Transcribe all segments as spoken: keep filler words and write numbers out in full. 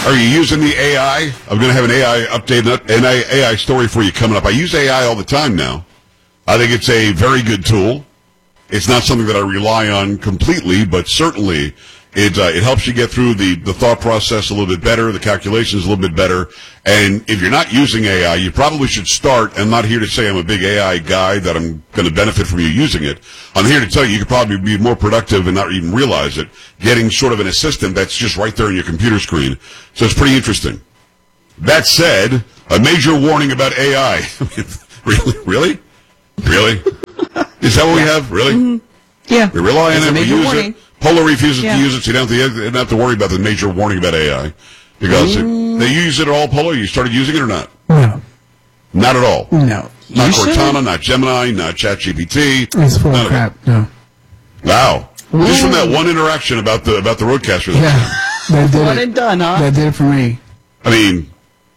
Are you using the A I? I'm going to have an A I update, an A I story for you coming up. I use A I all the time now. I think it's a very good tool. It's not something that I rely on completely, but certainly it uh, it helps you get through the, the thought process a little bit better, the calculations a little bit better. And if you're not using A I, you probably should start. I'm not here to say I'm a big A I guy, that I'm going to benefit from you using it. I'm here to tell you you could probably be more productive and not even realize it, getting sort of an assistant that's just right there on your computer screen. So it's pretty interesting. That said, a major warning about A I. really? Really? Really? Is that what yeah. we have? Really? Mm-hmm. Yeah. We rely on it, we use warning. it. Polar refuses yeah. to use it, so you don't have, to, you don't have to worry about the major warning about A I. Because mm. it, they use it at all, Polar? You started using it or not? No. Not at all? No. Not you Cortana, should. not Gemini, not ChatGPT? It's full of crap, of no. Wow. Ooh. Just from that one interaction about the about the Roadcaster. Yeah. That did One it. and done, huh? That did it for me. I mean,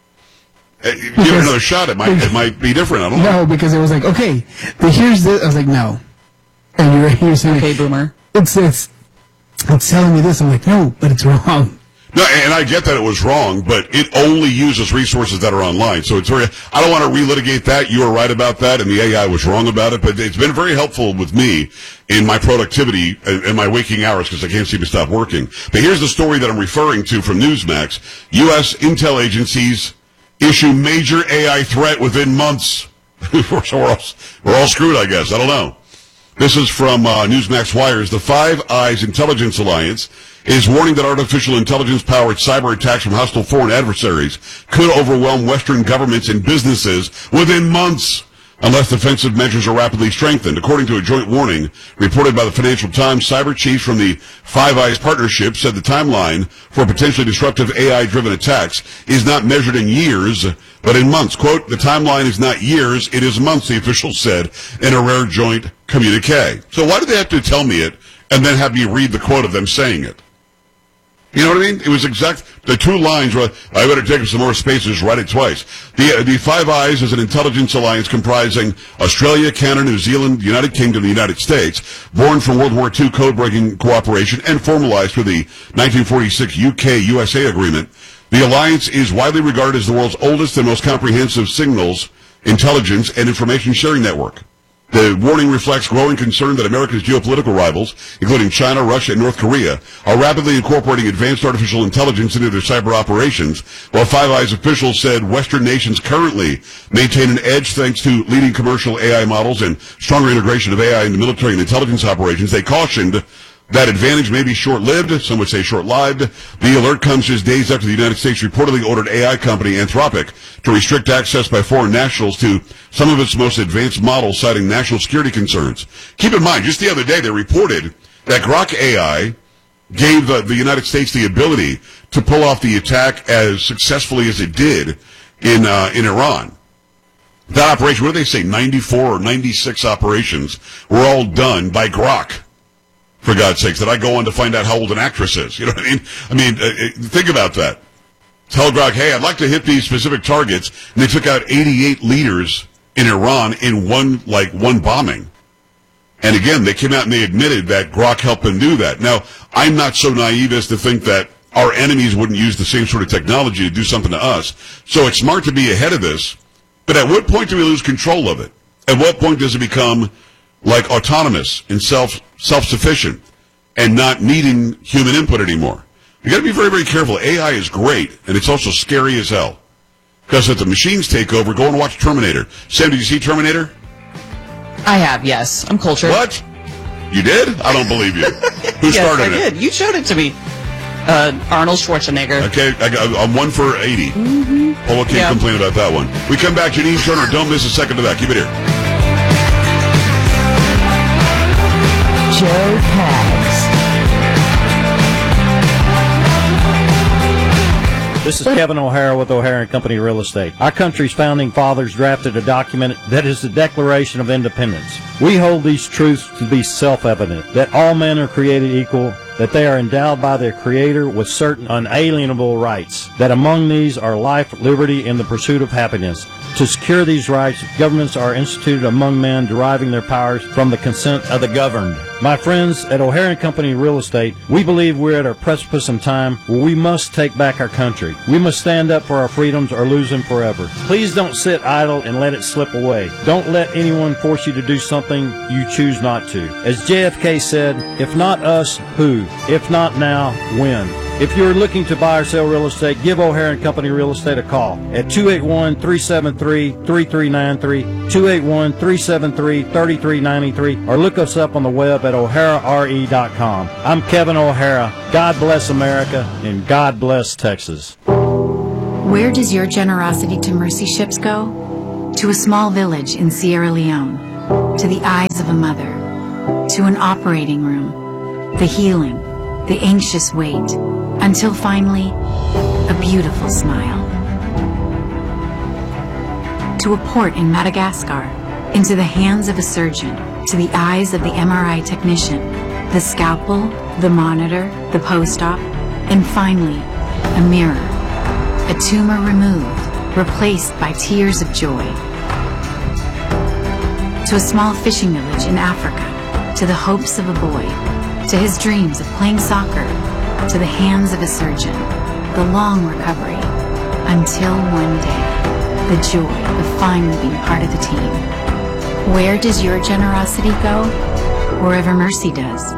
give it another shot. It might it might be different. I don't know. No, because it was like, okay, but here's this. I was like, no. And you're, you're saying, okay, Boomer. It's, it's, it's telling me this. I'm like, no, but it's wrong. No, and I get that it was wrong, but it only uses resources that are online. So it's very, I don't want to relitigate that. You were right about that, and the A I was wrong about it, but it's been very helpful with me in my productivity and my waking hours because I can't seem to stop working. But here's the story that I'm referring to from Newsmax. U S intel agencies issue major A I threat within months. so we're all, we're all screwed, I guess. I don't know. This is from uh, Newsmax Wires. The Five Eyes Intelligence Alliance is warning that artificial intelligence-powered cyber attacks from hostile foreign adversaries could overwhelm Western governments and businesses within months unless defensive measures are rapidly strengthened. According to a joint warning reported by the Financial Times, cyber chiefs from the Five Eyes Partnership said the timeline for potentially disruptive A I-driven attacks is not measured in years, but in months. Quote, the timeline is not years, it is months, the officials said in a rare joint communique. So why do they have to tell me it and then have me read the quote of them saying it? You know what I mean? It was exact, the two lines were, I better take some more spaces, write it twice. The, uh, the Five Eyes is an intelligence alliance comprising Australia, Canada, New Zealand, United Kingdom, and the United States, born from World War Two code-breaking cooperation and formalized through the nineteen forty-six U K U S A agreement. The alliance is widely regarded as the world's oldest and most comprehensive signals, intelligence, and information sharing network. The warning reflects growing concern that America's geopolitical rivals, including China, Russia, and North Korea, are rapidly incorporating advanced artificial intelligence into their cyber operations, while Five Eyes officials said Western nations currently maintain an edge thanks to leading commercial A I models and stronger integration of A I into military and intelligence operations. They cautioned that advantage may be short-lived, some would say short-lived. The alert comes just days after the United States reportedly ordered A I company Anthropic to restrict access by foreign nationals to some of its most advanced models, citing national security concerns. Keep in mind, just the other day they reported that Grok A I gave the, the United States the ability to pull off the attack as successfully as it did in uh, in Iran. That operation, what do they say, ninety-four or ninety-six operations were all done by Grok. For God's sakes, did I go on to find out how old an actress is? You know what I mean? I mean, uh, think about that. Tell Grok, hey, I'd like to hit these specific targets, and they took out eighty-eight leaders in Iran in one, like, one bombing. And again, they came out and they admitted that Grok helped them do that. Now, I'm not so naive as to think that our enemies wouldn't use the same sort of technology to do something to us. So it's smart to be ahead of this. But at what point do we lose control of it? At what point does it become like autonomous and self, self-sufficient and not needing human input anymore? You got to be very, very careful. A I is great, and it's also scary as hell. Because if the machines take over, go and watch Terminator. Sam, did you see Terminator? I have, yes. I'm cultured. What? You did? I don't believe you. Who yes, started I it? did. You showed it to me. Uh, Arnold Schwarzenegger. Okay, I got, I'm one for eighty. Mm-hmm. Polo can't yeah. complain about that one. We come back, Janine Turner. Don't miss a second of that. Keep it here. Joe Pags. This is Kevin O'Hara with O'Hara and Company Real Estate. Our country's founding fathers drafted a document that is the Declaration of Independence. We hold these truths to be self-evident, that all men are created equal, that they are endowed by their Creator with certain unalienable rights, that among these are life, liberty, and the pursuit of happiness. To secure these rights, governments are instituted among men deriving their powers from the consent of the governed. My friends at O'Hare and Company Real Estate, we believe we're at a precipice in time where we must take back our country. We must stand up for our freedoms or lose them forever. Please don't sit idle and let it slip away. Don't let anyone force you to do something you choose not to. As J F K said, if not us, who? If not now, when? If you're looking to buy or sell real estate, give O'Hare and Company Real Estate a call at two eight one, three seven three, three three nine three, two eight one, three seven three, three three nine three, or look us up on the web at o'hara r e dot com. I'm Kevin O'Hara. God bless America, and God bless Texas. Where does your generosity to mercy ships go? To a small village in Sierra Leone, to the eyes of a mother, to an operating room, the healing, the anxious wait, until finally, a beautiful smile. To a port in Madagascar, into the hands of a surgeon, to the eyes of the M R I technician, the scalpel, the monitor, the post-op, and finally, a mirror, a tumor removed, replaced by tears of joy. To a small fishing village in Africa, to the hopes of a boy, to his dreams of playing soccer, to the hands of a surgeon, the long recovery, until one day, the joy of finally being part of the team. Where does your generosity go? Wherever mercy does.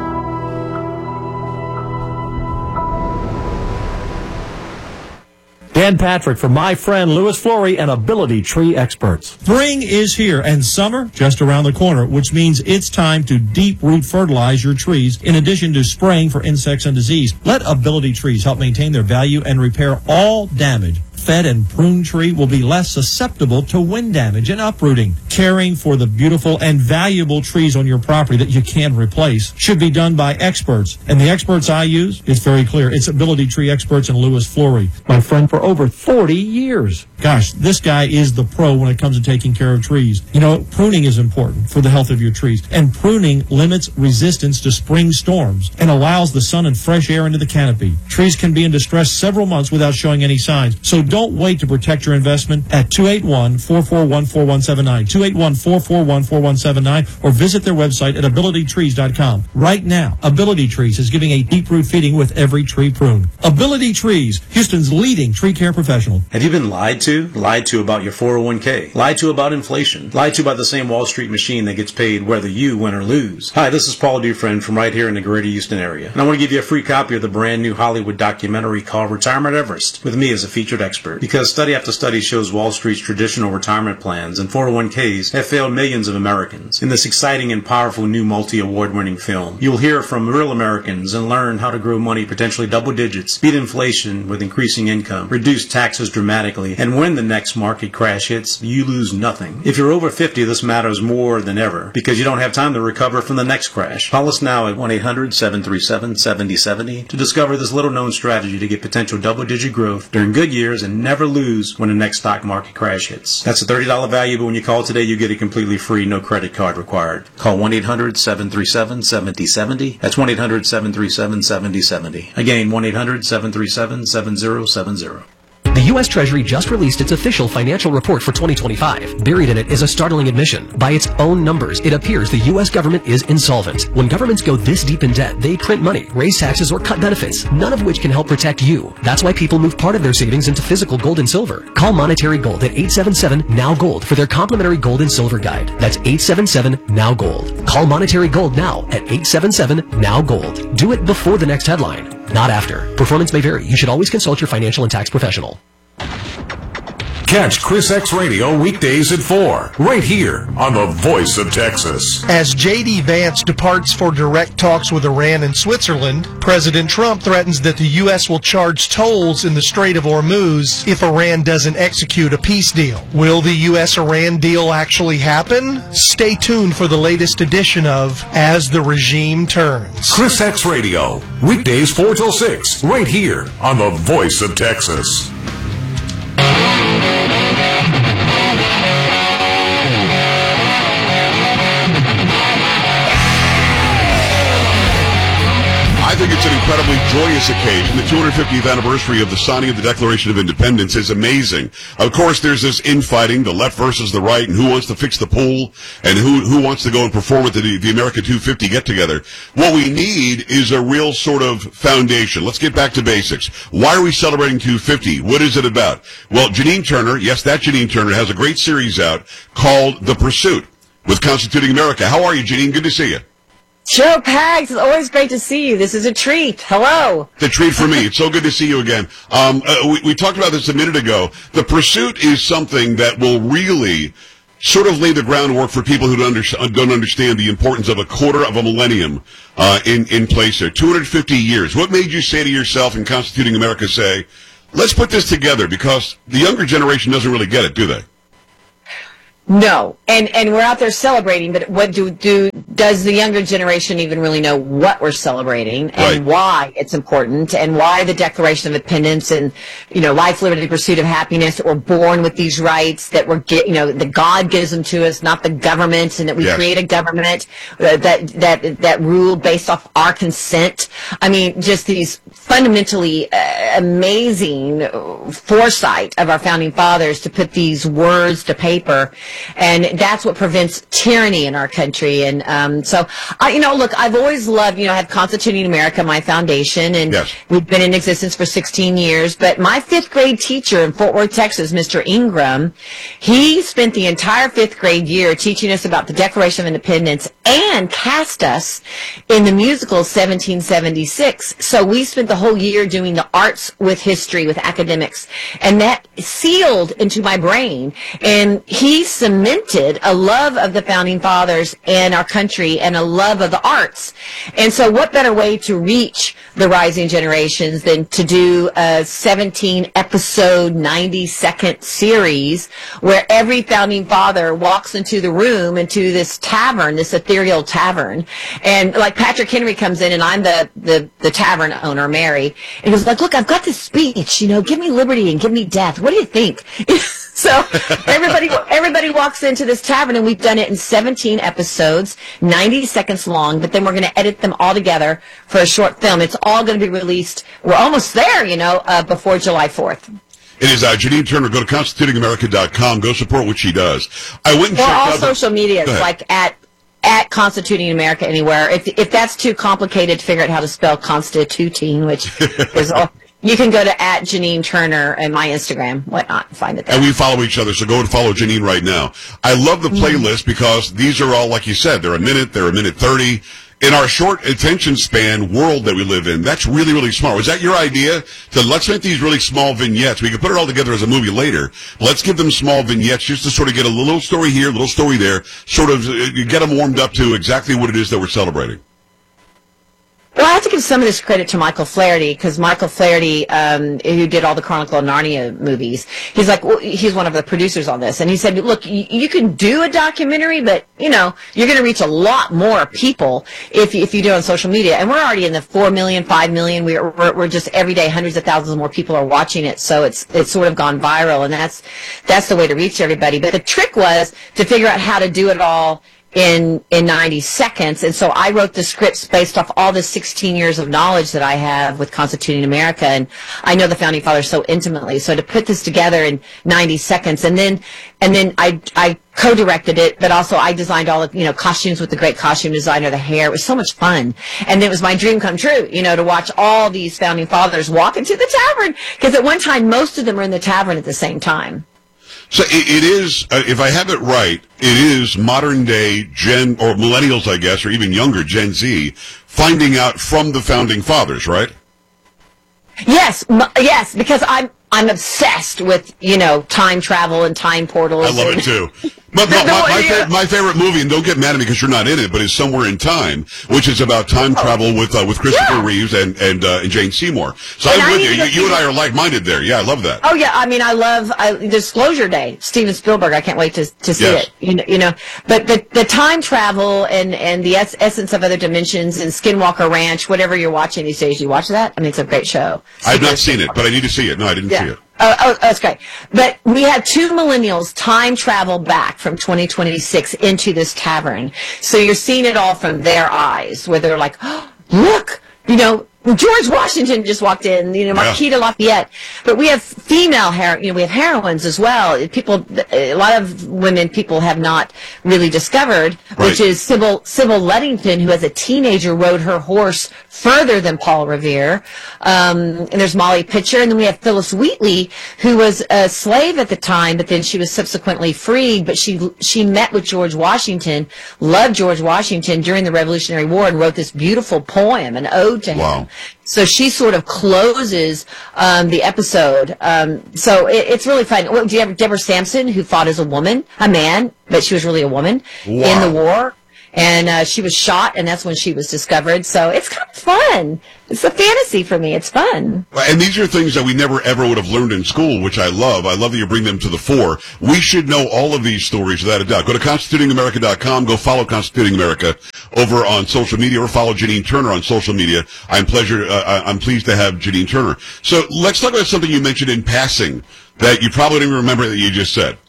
Dan Patrick for my friend Louis Flory and Ability Tree Experts. Spring is here and summer just around the corner, which means it's time to deep root fertilize your trees in addition to spraying for insects and disease. Let Ability Trees help maintain their value and repair all damage. Fed and pruned tree will be less susceptible to wind damage and uprooting. Caring for the beautiful and valuable trees on your property that you can replace should be done by experts. And the experts I use, it's very clear. It's Ability Tree Experts and Louis Flory. My friend for over forty years. Gosh, this guy is the pro when it comes to taking care of trees. You know, pruning is important for the health of your trees. And pruning limits resistance to spring storms and allows the sun and fresh air into the canopy. Trees can be in distress several months without showing any signs. So don't wait to protect your investment at two eight one, four four one, four one seven nine, two eight one, four four one, four one seven nine, or visit their website at ability trees dot com. Right now, Ability Trees is giving a deep root feeding with every tree prune. Ability Trees, Houston's leading tree care professional. Have you been lied to? Lied to about your four oh one k? Lied to about inflation? Lied to about the same Wall Street machine that gets paid whether you win or lose? Hi, this is Paul Dufresne from right here in the greater Houston area. And I want to give you a free copy of the brand new Hollywood documentary called Retirement Everest with me as a featured expert. Because study after study shows Wall Street's traditional retirement plans and four oh one k's have failed millions of Americans. In this exciting and powerful new multi-award winning film, you'll hear from real Americans and learn how to grow money potentially double digits, beat inflation with increasing income, reduce taxes dramatically, and when the next market crash hits, you lose nothing. If you're over fifty, this matters more than ever because you don't have time to recover from the next crash. Call us now at one eight hundred, seven three seven, seven zero seven zero to discover this little known strategy to get potential double digit growth during good years and never lose when the next stock market crash hits. That's a thirty dollars value, but when you call today, you get it completely free, no credit card required. Call one eight hundred, seven three seven, seven zero seven zero. That's one eight hundred, seven three seven, seven zero seven zero. Again, one eight hundred, seven three seven, seven zero seven zero. The U S Treasury just released its official financial report for twenty twenty-five. Buried in it is a startling admission. By its own numbers, it appears the U S government is insolvent. When governments go this deep in debt, they print money, raise taxes, or cut benefits, none of which can help protect you. That's why people move part of their savings into physical gold and silver. Call Monetary Gold at eight seven seven, N O W Gold for their complimentary gold and silver guide. That's eight seven seven, N O W Gold. Call Monetary Gold now at eight seven seven, N O W Gold. Do it before the next headline, not after. Performance may vary. You should always consult your financial and tax professional. Catch Chris X Radio weekdays at four, right here on the Voice of Texas. As J D. Vance departs for direct talks with Iran and Switzerland, President Trump threatens that the U S will charge tolls in the Strait of Hormuz if Iran doesn't execute a peace deal. Will the U S Iran deal actually happen? Stay tuned for the latest edition of As the Regime Turns. Chris X Radio, weekdays four till six, right here on the Voice of Texas. I think it's an incredibly joyous occasion. The two hundred fiftieth anniversary of the signing of the Declaration of Independence is amazing. Of course, there's this infighting, the left versus the right, and who wants to fix the pool, and who who wants to go and perform at the, the America two fifty get-together. What we need is a real sort of foundation. Let's get back to basics. Why are we celebrating two fifty? What is it about? Well, Janine Turner, yes, that Janine Turner, has a great series out called The Pursuit with Constituting America. How are you, Janine? Good to see you. Joe Pags, it's always great to see you. This is a treat. Hello. The treat for me. It's so good to see you again. Um, uh, we, we talked about this a minute ago. The Pursuit is something that will really sort of lay the groundwork for people who don't, under, don't understand the importance of a quarter of a millennium uh, in, in place there. two hundred fifty years. What made you say to yourself in Constituting America, say, let's put this together? Because the younger generation doesn't really get it, do they? No, and and we're out there celebrating, but what do do does the younger generation even really know what we're celebrating and right. why it's important and why the Declaration of Independence and you know life, liberty, pursuit of happiness, that we're born with these rights, that we're get you know that God gives them to us, not the government, and that we yes. create a government uh, that that that rule based off our consent. I mean, just these fundamentally uh, amazing foresight of our founding fathers to put these words to paper. And that's what prevents tyranny in our country. And um, so, I, you know, look, I've always loved, you know, I have Constituting America, my foundation, and yes. we've been in existence for sixteen years. But my fifth grade teacher in Fort Worth, Texas, Mister Ingram, he spent the entire fifth grade year teaching us about the Declaration of Independence and cast us in the musical seventeen seventy-six. So we spent the whole year doing the arts with history, with academics, and that sealed into my brain. And he cemented a love of the founding fathers and our country and a love of the arts. And so what better way to reach the rising generations than to do a seventeen episode, ninety second series where every founding father walks into the room, into this tavern, this ethereal tavern. And like Patrick Henry comes in, and I'm the, the, the tavern owner, Mary, and he goes like, look, I've got this speech, you know, give me liberty and give me death. What do you think? So everybody, everybody walks into this tavern, and we've done it in seventeen episodes, ninety seconds long, but then we're going to edit them all together for a short film. It's all going to be released. We're almost there, you know, uh, before July fourth. It is uh, Janine Turner. Go to constituting america dot com. Go support what she does. I went and Well, checked all out the- social media, like at at Constituting America anywhere. If if that's too complicated to figure out how to spell constituting, which is all. You can go to at Janine Turner and my Instagram, whatnot, and find it there. And we follow each other, so go and follow Janine right now. I love the playlist because these are all, like you said, they're a minute, they're a minute thirty. In our short attention span world that we live in, that's really, really smart. Was that your idea? To let's make these really small vignettes. We can put it all together as a movie later. Let's give them small vignettes just to sort of get a little story here, a little story there, sort of uh, get them warmed up to exactly what it is that we're celebrating. Well, I have to give some of this credit to Michael Flaherty, because Michael Flaherty, um, who did all the Chronicle of Narnia movies, he's like, well, he's one of the producers on this, and he said, look, you, you can do a documentary, but, you know, you're going to reach a lot more people if, if you do it on social media. And we're already in the four million, five million. We're, we're, we're just every day, hundreds of thousands more people are watching it, so it's, it's sort of gone viral, and that's, that's the way to reach everybody. But the trick was to figure out how to do it all in in ninety seconds, and so I wrote the scripts based off all the sixteen years of knowledge that I have with Constituting America, and I know the founding fathers so intimately. So to put this together in ninety seconds, and then and then I I co-directed it, but also I designed all the you know costumes with the great costume designer, the hair. It was so much fun, and it was my dream come true, you know, to watch all these founding fathers walk into the tavern, because at one time most of them were in the tavern at the same time. So it, it is, uh, if I have it right, it is modern day Gen, or millennials, I guess, or even younger Gen Z, finding out from the founding fathers, right? Yes, m- yes, because I'm I'm obsessed with, you know, time travel and time portals. I love and it too. But my, my, my, fa- my favorite movie, and don't get mad at me because you're not in it, but is Somewhere in Time, which is about time oh. travel with uh, with Christopher yeah. Reeves and and, uh, and Jane Seymour. So And I'm I with you. need You, to you and see- I are like-minded there. Yeah, I love that. Oh yeah, I mean, I love I, Disclosure Day, Steven Spielberg. I can't wait to to see Yes. it. You know, you know, but the the time travel and and the es- essence of other dimensions and Skinwalker Ranch, whatever you're watching these days, you watch that? I mean, it's a great show. I've not seen it, but I need to see it. No, I didn't Yeah. see it. Oh, oh, that's great. But we had two millennials time travel back from twenty twenty-six into this tavern. So you're seeing it all from their eyes, where they're like, oh, look, you know, George Washington just walked in, you know, Marquita yeah. Lafayette. But we have female, hero- you know, we have heroines as well. People, a lot of women people have not really discovered, right. which is Sybil, Sybil Ludington, who as a teenager rode her horse further than Paul Revere. Um, and there's Molly Pitcher. And then we have Phyllis Wheatley, who was a slave at the time, but then she was subsequently freed. But she, she met with George Washington, loved George Washington during the Revolutionary War, and wrote this beautiful poem, an ode to him. Wow. So she sort of closes um, the episode. Um, so it, it's really fun. Well, do you have Deborah Sampson, who fought as a woman, a man, but she was really a woman wow. in the war. And uh, she was shot, and that's when she was discovered. So it's kind of fun. It's a fantasy for me. It's fun. And these are things that we never, ever would have learned in school, which I love. I love that you bring them to the fore. We should know all of these stories without a doubt. Go to constituting america dot com. Go follow Constituting America over on social media, or follow Janine Turner on social media. I'm pleasure. Uh, I'm pleased to have Janine Turner. So let's talk about something you mentioned in passing that you probably didn't remember that you just said.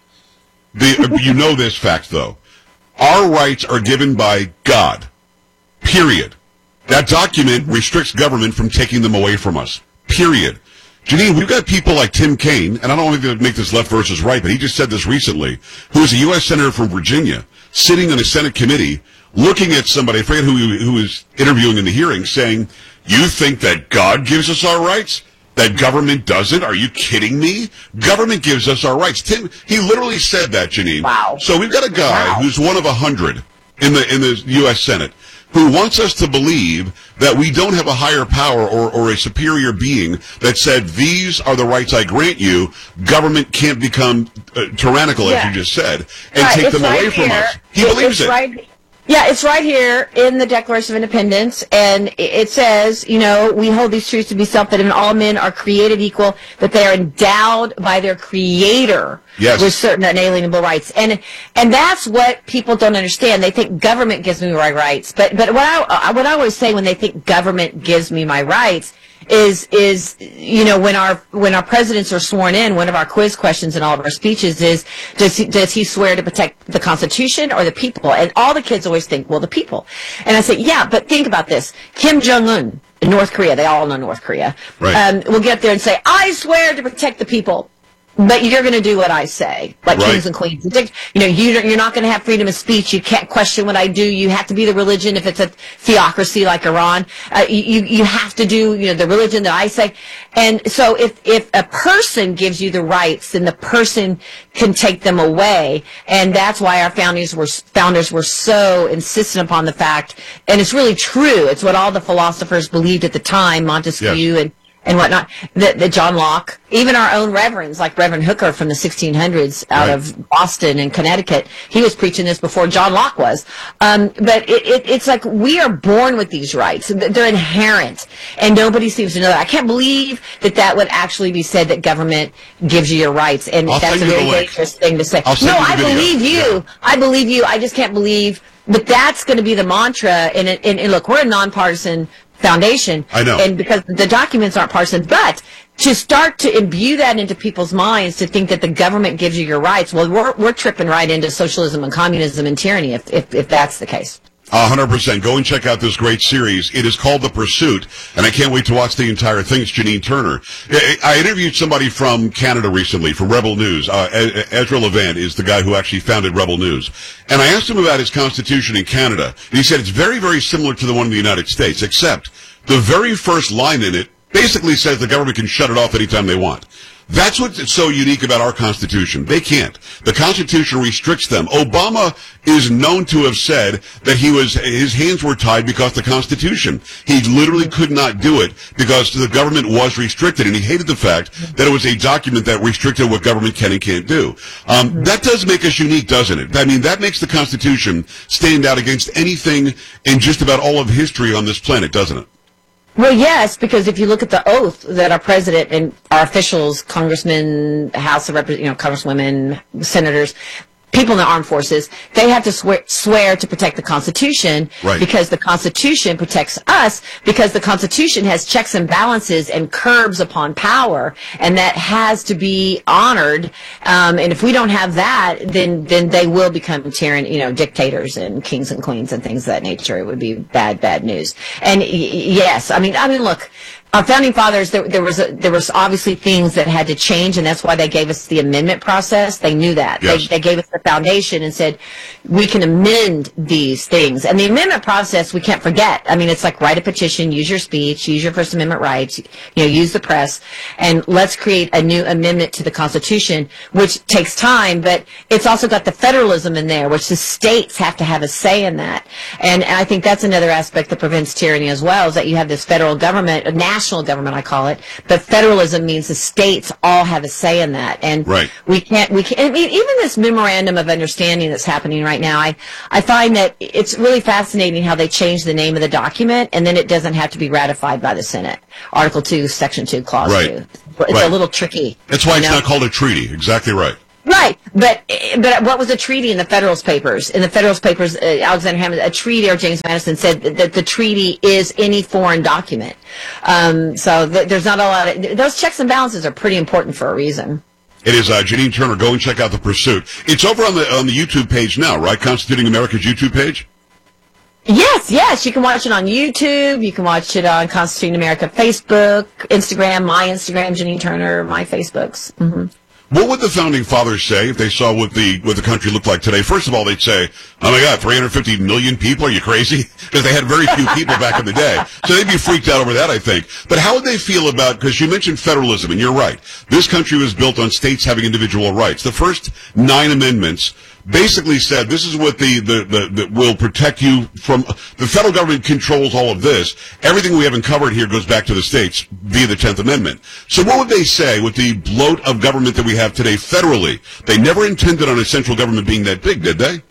The, you know this fact, though. Our rights are given by God, period. That document restricts government from taking them away from us, period. Janine, we've got people like Tim Kaine, and I don't want to make this left versus right, but he just said this recently, who is a U S senator from Virginia, sitting on a Senate committee, looking at somebody, I forget who, who was interviewing in the hearing, saying, you think that God gives us our rights? That government doesn't? Are you kidding me? Government gives us our rights. Tim, he literally said that, Janine. Wow. So we've got a guy wow. who's one of a hundred in the in the U S Senate who wants us to believe that we don't have a higher power or, or a superior being that said, these are the rights I grant you. Government can't become uh, tyrannical, yeah. as you just said, and right. take it's them right away here. from us. He it, believes it's it. Right. Yeah, it's right here in the Declaration of Independence, and it says, you know, we hold these truths to be self-evident. All men are created equal, that they are endowed by their Creator yes. with certain unalienable rights. And and that's what people don't understand. They think government gives me my rights. But but what I what I always say when they think government gives me my rights is is you know when our when our presidents are sworn in, one of our quiz questions in all of our speeches is does he, does he swear to protect the Constitution or the people? And all the kids always think, well, the people. And I say, yeah, but think about this. Kim Jong-un in North Korea, they all know North Korea, right. um, will get there and say, I swear to protect the people. But you're going to do what I say, like right. kings and queens. You know, you're not going to have freedom of speech. You can't question what I do. You have to be the religion if it's a theocracy like Iran. Uh, you you have to do you know the religion that I say. And so if if a person gives you the rights, then the person can take them away. And that's why our founders were founders were so insistent upon the fact. And it's really true. It's what all the philosophers believed at the time, Montesquieu yes. and. and whatnot, the, the John Locke, even our own reverends, like Reverend Hooker from the sixteen hundreds out right. of Boston and Connecticut, he was preaching this before John Locke was. Um, but it, it, it's like we are born with these rights. They're inherent, and nobody seems to know that. I can't believe that that would actually be said, that government gives you your rights, and I'll that's a very dangerous thing to say. No, I believe you. Yeah. I believe you. I just can't believe, but that's going to be the mantra, and, and, and look, we're a nonpartisan foundation. I know. And because the documents aren't partisan, but to start to imbue that into people's minds, to think that the government gives you your rights, well, we're, we're tripping right into socialism and communism and tyranny if, if, if that's the case. one hundred percent. Go and check out this great series. It is called The Pursuit, and I can't wait to watch the entire thing. It's Janine Turner. I interviewed somebody from Canada recently, from Rebel News. Uh, Ezra Levant is the guy who actually founded Rebel News. And I asked him about his constitution in Canada, and he said it's very, very similar to the one in the United States, except the very first line in it basically says the government can shut it off anytime they want. That's what's so unique about our Constitution. They can't. The Constitution restricts them. Obama is known to have said that he was, his hands were tied because the Constitution. He literally could not do it because the government was restricted, and he hated the fact that it was a document that restricted what government can and can't do. Um, that does make us unique, doesn't it? I mean, that makes the Constitution stand out against anything in just about all of history on this planet, doesn't it? Well, yes, because if you look at the oath that our president and our officials, congressmen, House of Representatives, you know, congresswomen, senators, people in the armed forces, they have to swear, swear to protect the Constitution, right. because the Constitution protects us, because the Constitution has checks and balances and curbs upon power, and that has to be honored. Um, and if we don't have that, then then they will become tyrann, you know, dictators and kings and queens and things of that nature. It would be bad, bad news. And y- yes, I mean, I mean, look. Our founding fathers, there, there was a, there was obviously things that had to change, and that's why they gave us the amendment process. They knew that. Yes. They, they gave us the foundation and said, we can amend these things. And the amendment process, we can't forget. I mean, it's like write a petition, use your speech, use your First Amendment rights, you know, use the press, and let's create a new amendment to the Constitution, which takes time, but it's also got the federalism in there, which the states have to have a say in that. And I think that's another aspect that prevents tyranny as well, is that you have this federal government, a national National government, I call it, but federalism means the states all have a say in that, and right. we can't. We can't. I mean, even this memorandum of understanding that's happening right now, I I find that it's really fascinating how they changed the name of the document, and then it doesn't have to be ratified by the Senate. Article two, Section two, Clause right. two. It's right. a little tricky. That's why it's know? not called a treaty. Exactly right. Right, but but what was a treaty in the Federalist Papers? In the Federalist Papers, uh, Alexander Hamilton, a treaty, or James Madison said that, that the treaty is any foreign document. Um, so th- there's not a lot of, those checks and balances are pretty important for a reason. It is uh, Janine Turner. Go and check out The Pursuit. It's over on the on the YouTube page now, right? Constituting America's YouTube page? Yes, yes. You can watch it on YouTube. You can watch it on Constituting America Facebook, Instagram, my Instagram, Janine Turner, my Facebooks. Mm-hmm. What would the founding fathers say if they saw what the what the country looked like today? First of all, they'd say, "Oh my God, three hundred fifty million people? Are you crazy?" Because they had very few people back in the day, so they'd be freaked out over that, I think. But how would they feel about? Because you mentioned federalism, and you're right. This country was built on states having individual rights. The first nine amendments basically said this is what the, the, the, the will protect you from. The federal government controls all of this. Everything we haven't covered here goes back to the states via the tenth Amendment. So what would they say with the bloat of government that we have today federally? They never intended on a central government being that big, did they?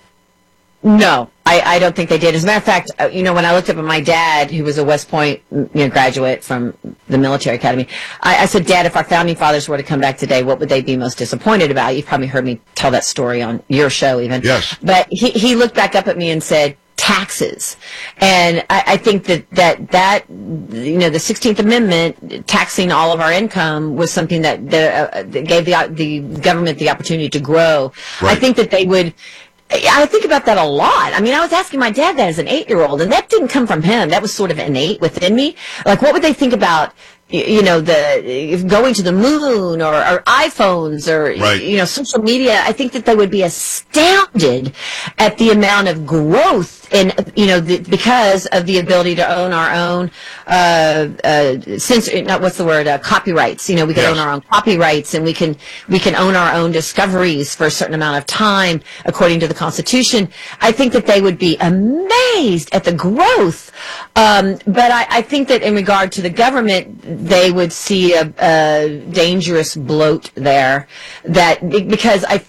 No, I, I don't think they did. As a matter of fact, uh, you know, when I looked up at my dad, who was a West Point, you know, graduate from the military academy, I, I said, Dad, if our founding fathers were to come back today, what would they be most disappointed about? You've probably heard me tell that story on your show even. Yes. But he, he looked back up at me and said, taxes. And I, I think that, that, that, you know, the sixteenth Amendment, taxing all of our income, was something that, the, uh, that gave the, the government the opportunity to grow. Right. I think that they would... I think about that a lot. I mean, I was asking my dad that as an eight-year-old, and that didn't come from him. That was sort of innate within me. Like, what would they think about, you know, the going to the moon, or, or iPhones, or, right. you know, social media? I think that they would be astounded at the amount of growth in, you know, the, because of the ability to own our own, uh, uh, censor, not what's the word, uh, copyrights. You know, we can yes. own our own copyrights, and we can, we can own our own discoveries for a certain amount of time, according to the Constitution. I think that they would be amazed at the growth. Um, but I, I think that in regard to the government, they would see a, a dangerous bloat there, that, because I,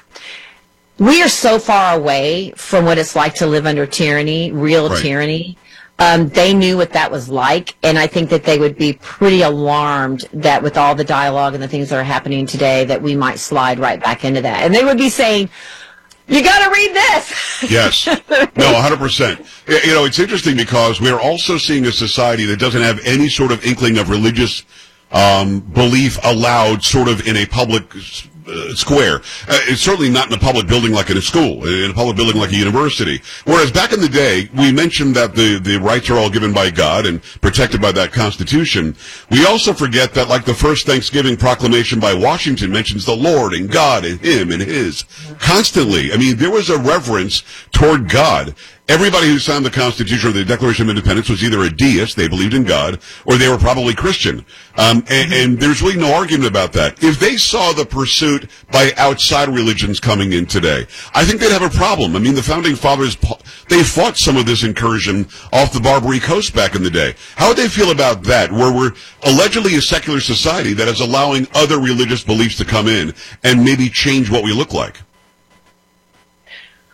we are so far away from what it's like to live under tyranny, real right. tyranny. Um, they knew what that was like, and I think that they would be pretty alarmed that with all the dialogue and the things that are happening today, that we might slide right back into that. And they would be saying, you got to read this. Yes. No, one hundred percent. You know, it's interesting because we're also seeing a society that doesn't have any sort of inkling of religious um, belief allowed sort of in a public uh, square. Uh, it's certainly not in a public building like in a school, in a public building like a university. Whereas back in the day, we mentioned that the, the rights are all given by God and protected by that Constitution. We also forget that, like, the first Thanksgiving proclamation by Washington mentions the Lord and God and Him and His constantly. I mean, there was a reverence toward God. Everybody who signed the Constitution or the Declaration of Independence was either a deist, they believed in God, or they were probably Christian. Um, and, and there's really no argument about that. If they saw the pursuit by outside religions coming in today, I think they'd have a problem. I mean, the Founding Fathers, they fought some of this incursion off the Barbary Coast back in the day. How would they feel about that, where we're allegedly a secular society that is allowing other religious beliefs to come in and maybe change what we look like?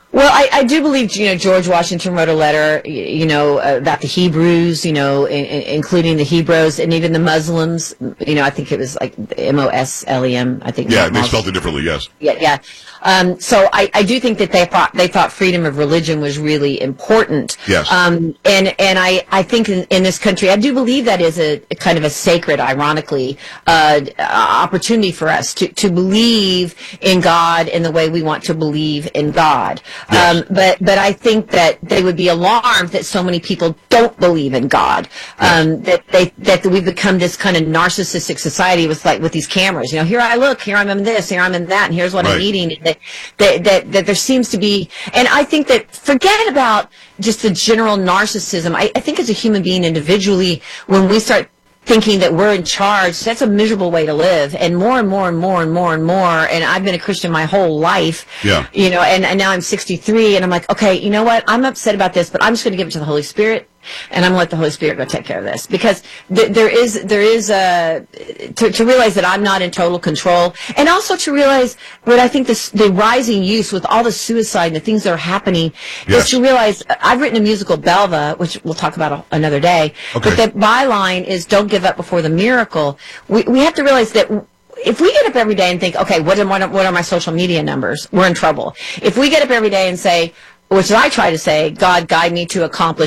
Well, I, I do believe, you know, George Washington wrote a letter, you know, about the Hebrews, you know, in, in, including the Hebrews and even the Muslims. You know, I think it was like M O S L E M. I think. Yeah, they spelled it differently. Yes. Yeah, yeah. Um, so I, I do think that they thought they thought freedom of religion was really important. Yes. Um, and and I, I think in, in this country, I do believe that is a, a kind of a sacred, ironically, uh, opportunity for us to, to believe in God in the way we want to believe in God. Yes. Um, but but I think that they would be alarmed that so many people don't believe in God. Um, that they that we've become this kind of narcissistic society with like with these cameras. You know, here I look, here I'm in this, here I'm in that, and here's what Right. I'm eating. That, that that that there seems to be, and I think that forget about just the general narcissism. I, I think as a human being individually, when we start thinking that we're in charge, that's a miserable way to live. And more and more and more and more and more, and I've been a Christian my whole life, Yeah. you know, and, and now I'm sixty-three, and I'm like, okay, you know what? I'm upset about this, but I'm just going to give it to the Holy Spirit, and I'm going to let the Holy Spirit go take care of this. Because th- there is, there is a, to, to realize that I'm not in total control, and also to realize what I think this, the rising use with all the suicide and the things that are happening, Yes. is to realize, I've written a musical, Belva, which we'll talk about a, another day, Okay. but the byline is don't give up before the miracle. We, we have to realize that if we get up every day and think, okay, what are, what are, what are my social media numbers? We're in trouble. If we get up every day and say, which I try to say, God, guide me to accomplish